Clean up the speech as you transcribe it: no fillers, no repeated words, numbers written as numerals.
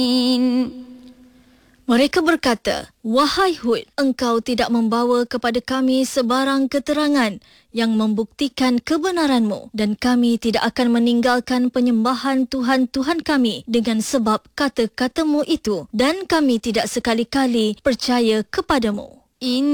Mereka berkata, "Wahai Hud, engkau tidak membawa kepada kami sebarang keterangan yang membuktikan kebenaranmu, dan kami tidak akan meninggalkan penyembahan Tuhan-Tuhan kami dengan sebab kata-katamu itu, dan kami tidak sekali-kali percaya kepadamu."